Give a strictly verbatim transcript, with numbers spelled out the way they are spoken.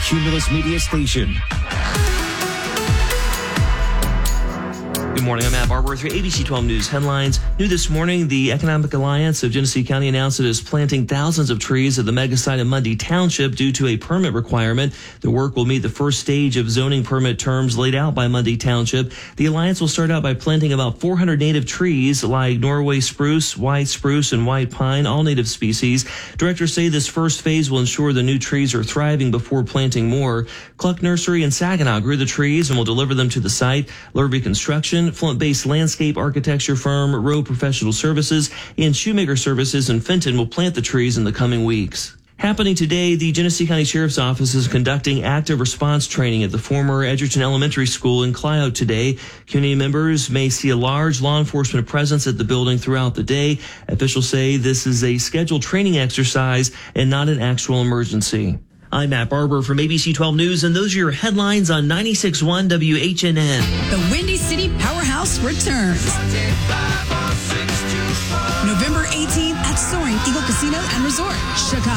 Cumulus Media Station. Good morning, I'm Matt Barber with your A B C twelve News headlines. New this morning, the Economic Alliance of Genesee County announced it is planting thousands of trees at the mega site in Mundy Township due to a permit requirement. The work will meet the first stage of zoning permit terms laid out by Mundy Township. The Alliance will start out by planting about four hundred native trees like Norway spruce, white spruce, and white pine, all native species. Directors say this first phase will ensure the new trees are thriving before planting more. Cluck Nursery in Saginaw grew the trees and will deliver them to the site. Lurby Construction, Flint-based landscape architecture firm Rowe Professional Services, and Shoemaker Services in Fenton will plant the trees in the coming weeks. Happening today, the Genesee County Sheriff's Office is conducting active response training at the former Edgerton Elementary School in Clio today. Community members may see a large law enforcement presence at the building throughout the day. Officials say this is a scheduled training exercise and not an actual emergency. I'm Matt Barber from A B C twelve News, and those are your headlines on ninety-six point one W H N N. The Windy City Powerhouse returns November eighteenth at Soaring Eagle Casino and Resort, Chicago.